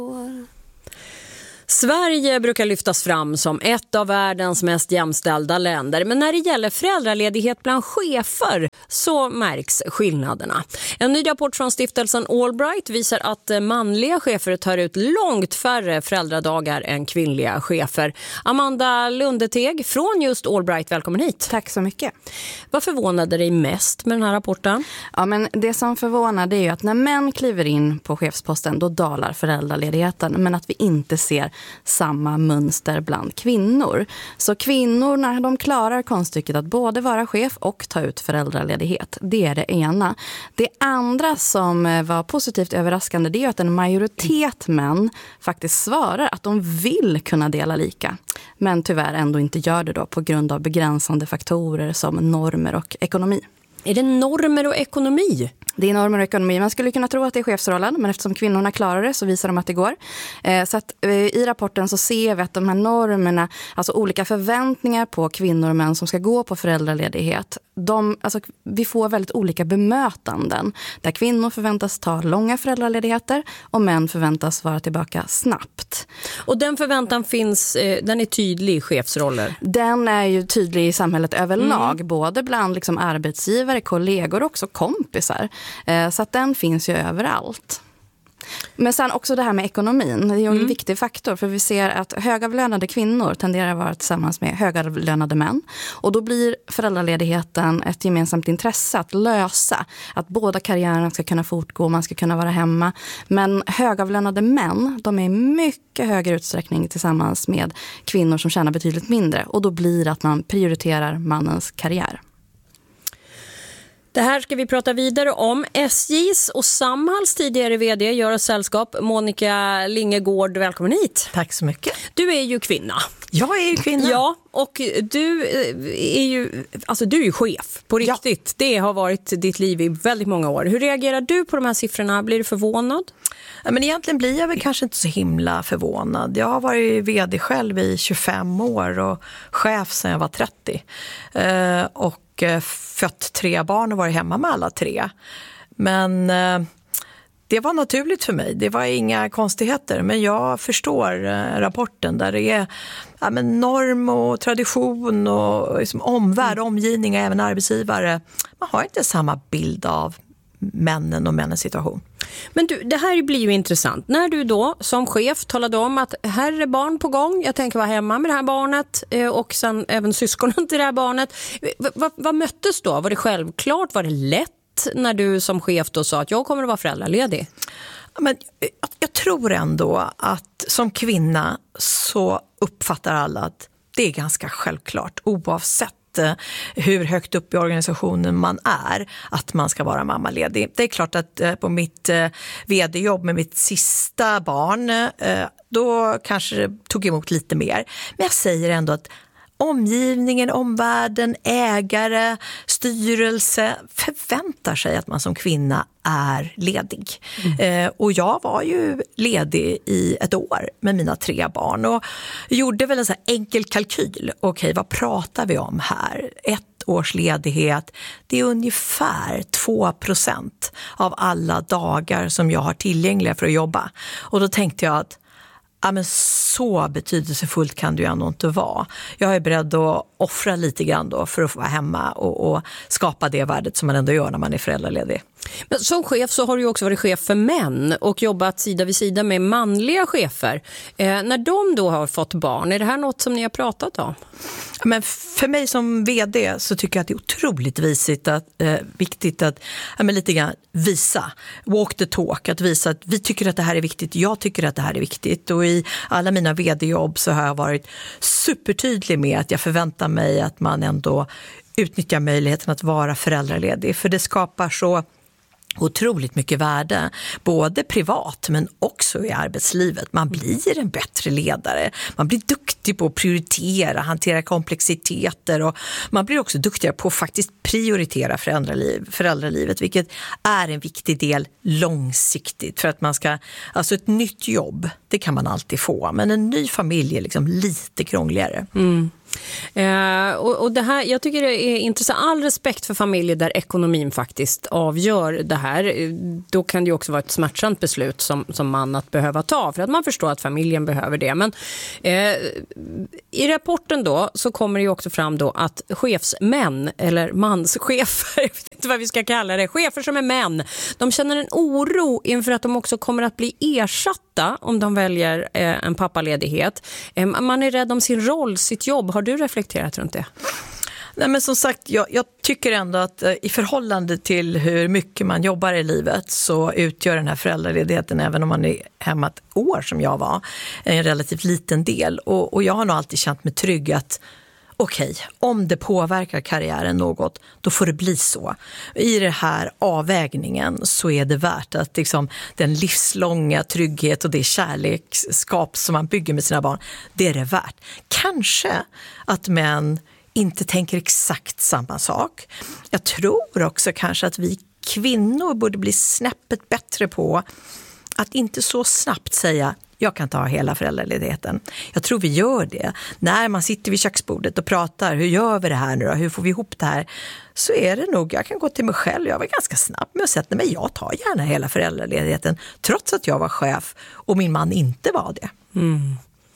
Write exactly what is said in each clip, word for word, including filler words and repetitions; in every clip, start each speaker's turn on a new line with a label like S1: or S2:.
S1: Sverige brukar lyftas fram som ett av världens mest jämställda länder, men när det gäller föräldraledighet bland chefer så märks skillnaderna. En ny rapport från stiftelsen Allbright visar att manliga chefer tar ut långt färre föräldradagar än kvinnliga chefer. Amanda Lundeteg från just Allbright, välkommen hit.
S2: Tack så mycket.
S1: Vad förvånade dig mest med den här rapporten?
S2: Ja, men det som förvånade är ju att när män kliver in på chefsposten då dalar föräldraledigheten, men att vi inte ser samma mönster bland kvinnor. Så kvinnorna, de klarar konststycket att både vara chef och ta ut föräldraledighet. Det är det ena. Det andra som var positivt överraskande, det är att en majoritet män faktiskt svarar att de vill kunna dela lika. Men tyvärr ändå inte gör det då på grund av begränsande faktorer som normer och ekonomi.
S1: Är det normer och ekonomi?
S2: Det är normer och ekonomi. Man skulle kunna tro att det är chefsrollen, men eftersom kvinnorna klarar det så visar de att det går. Eh, så att, eh, i rapporten så ser vi att de här normerna, alltså olika förväntningar på kvinnor och män som ska gå på föräldraledighet, de, alltså, vi får väldigt olika bemötanden. Där kvinnor förväntas ta långa föräldraledigheter och män förväntas vara tillbaka snabbt.
S1: Och den förväntan finns, eh, den är tydlig i chefsroller?
S2: Den är ju tydlig i samhället överlag, mm. både bland liksom, arbetsgivare, kollegor och också kompisar. Så att den finns ju överallt. Men sen också det här med ekonomin. Det är ju en mm. viktig faktor, för vi ser att högavlönade kvinnor tenderar att vara tillsammans med högavlönade män. Och då blir föräldraledigheten ett gemensamt intresse att lösa. Att båda karriärerna ska kunna fortgå, man ska kunna vara hemma. Men högavlönade män, de är i mycket högre utsträckning tillsammans med kvinnor som tjänar betydligt mindre. Och då blir det att man prioriterar mannens karriär.
S1: Det här ska vi prata vidare om. S J:s och Samhalls tidigare vd gör oss sällskap. Monica Lingegård, välkommen hit.
S3: Tack så mycket.
S1: Du är ju kvinna.
S3: Jag är ju kvinna.
S1: Ja, och du är ju, alltså du är ju chef på riktigt. Ja. Det har varit ditt liv i väldigt många år. Hur reagerar du på de här siffrorna? Blir du förvånad?
S3: Ja, men egentligen blir jag väl kanske inte så himla förvånad. Jag har varit vd själv i tjugofem år och chef sedan jag var trettio. Eh, och fött tre barn och varit hemma med alla tre. Men eh, det var naturligt för mig. Det var inga konstigheter. Men jag förstår eh, rapporten där det är ja, men norm och tradition och liksom, omvärld, mm. omgivning och även arbetsgivare. Man har inte samma bild av männen och männens situation.
S1: Men du, det här blir ju intressant. När du då som chef talade om att här är barn på gång, jag tänker vara hemma med det här barnet och sen även syskonen till det här barnet. V- vad, vad möttes då? Var det självklart? Var det lätt när du som chef då sa att jag kommer att vara föräldraledig?
S3: Men jag, jag tror ändå att som kvinna så uppfattar alla att det är ganska självklart oavsett hur högt upp i organisationen man är, att man ska vara mammaledig. Det är klart att på mitt vd-jobb med mitt sista barn, då kanske det tog emot lite mer. Men jag säger ändå att omgivningen, omvärlden, ägare, styrelse förväntar sig att man som kvinna är ledig. Mm. Eh, och jag var ju ledig i ett år med mina tre barn och gjorde väl en så här enkel kalkyl. Okej, vad pratar vi om här? Ett års ledighet, det är ungefär två procent av alla dagar som jag har tillgängliga för att jobba. Och då tänkte jag att ja, men så betydelsefullt kan det ju ändå inte vara. Jag är beredd att offra lite grann då för att få vara hemma och, och skapa det värdet som man ändå gör när man är föräldraledig.
S1: Men som chef så har du ju också varit chef för män och jobbat sida vid sida med manliga chefer. Eh, när de då har fått barn, är det här något som ni har pratat om?
S3: Men för mig som vd så tycker jag att det är otroligt visigt att, eh, viktigt att ja, men lite grann visa, walk the talk, att visa att vi tycker att det här är viktigt, jag tycker att det här är viktigt. Och i alla mina vd-jobb så har jag varit supertydlig med att jag förväntar mig att man ändå utnyttjar möjligheten att vara föräldraledig. För det skapar så otroligt mycket värde, både privat men också i arbetslivet. Man blir en bättre ledare, man blir duktig på att prioritera, hantera komplexiteter och man blir också duktigare på att faktiskt prioritera föräldraliv, föräldralivet, vilket är en viktig del långsiktigt för att man ska, alltså ett nytt jobb, det kan man alltid få, men en ny familj är liksom lite krångligare.
S1: Mm. Eh, och, och det här, jag tycker det är intressant. All respekt för familjer där ekonomin faktiskt avgör det här. Då kan det ju också vara ett smärtsamt beslut som, som man att behöva ta, för att man förstår att familjen behöver det. Men eh, i rapporten då så kommer det ju också fram då att chefsmän eller manschefer, jag vet inte vad vi ska kalla det, chefer som är män, de känner en oro inför att de också kommer att bli ersatta om de väljer eh, en pappaledighet. Eh, man är rädd om sin roll, sitt jobb. Har du reflekterat runt det?
S3: Nej, men som sagt, jag, jag tycker ändå att eh, i förhållande till hur mycket man jobbar i livet så utgör den här föräldraledigheten, även om man är hemma ett år som jag var, en relativt liten del. Och, och jag har nog alltid känt mig trygg att okej, om det påverkar karriären något, då får det bli så. I det här avvägningen så är det värt att liksom, den livslånga trygghet och det kärleksskap som man bygger med sina barn, det är det värt. Kanske att män inte tänker exakt samma sak. Jag tror också kanske att vi kvinnor borde bli snäppet bättre på att inte så snabbt säga jag kan ta hela föräldraledigheten. Jag tror vi gör det. När man sitter vid köksbordet och pratar, hur gör vi det här nu då? Hur får vi ihop det här? Så är det nog, jag kan gå till mig själv. Jag var ganska snabb med att säga att nej, jag tar gärna hela föräldraledigheten trots att jag var chef och min man inte var det.
S1: Mm.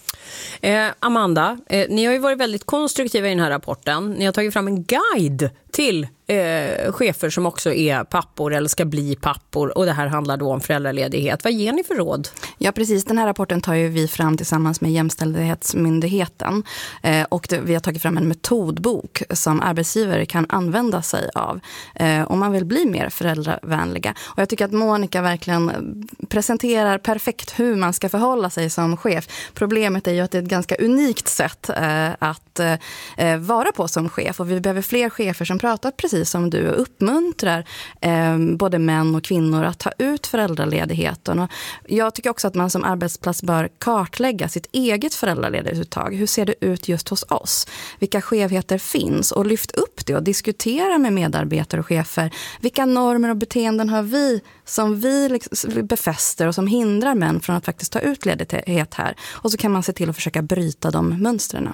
S1: Eh, Amanda, eh, ni har ju varit väldigt konstruktiva i den här rapporten. Ni har tagit fram en guide till eh, chefer som också är pappor eller ska bli pappor, och det här handlar då om föräldraledighet. Vad ger ni för råd?
S2: Ja, precis. Den här rapporten tar ju vi fram tillsammans med Jämställdhetsmyndigheten eh, och det, vi har tagit fram en metodbok som arbetsgivare kan använda sig av eh, om man vill bli mer föräldravänliga. Och jag tycker att Monica verkligen presenterar perfekt hur man ska förhålla sig som chef. Problemet är ju att det är ett ganska unikt sätt eh, att eh, vara på som chef, och vi behöver fler chefer som pratar precis som du och uppmuntrar eh, både män och kvinnor att ta ut föräldraledigheten. Och jag tycker också att man som arbetsplats bör kartlägga sitt eget föräldraledighetsuttag. Hur ser det ut just hos oss? Vilka skevheter finns? Och lyft upp det och diskutera med medarbetare och chefer. Vilka normer och beteenden har vi som vi liksom befäster och som hindrar män från att faktiskt ta ut ledighet här? Och så kan man se till att försöka bryta de mönstren.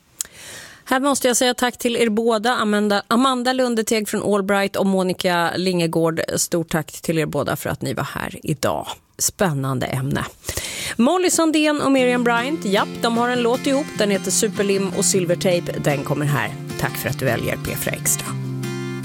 S1: Här måste jag säga tack till er båda, Amanda, Amanda Lundeteg från Allbright och Monica Lingegård. Stort tack till er båda för att ni var här idag. Spännande ämne. Molly Sandén och Miriam Bryant, japp, de har en låt ihop. Den heter Superlim och Silvertape. Den kommer här. Tack för att du väljer P fyra Extra.